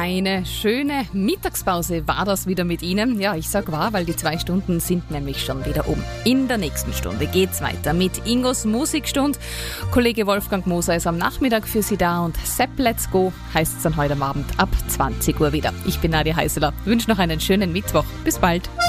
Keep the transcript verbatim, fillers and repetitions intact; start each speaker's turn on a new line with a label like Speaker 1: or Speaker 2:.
Speaker 1: Eine schöne Mittagspause war das wieder mit Ihnen. Ja, ich sag war, weil die zwei Stunden sind nämlich schon wieder um. In der nächsten Stunde geht's weiter mit Ingos Musikstund. Kollege Wolfgang Moser ist am Nachmittag für Sie da und Sepp Let's Go heißt es dann heute Abend ab zwanzig Uhr wieder. Ich bin Nadia Heißeler, wünsche noch einen schönen Mittwoch. Bis bald.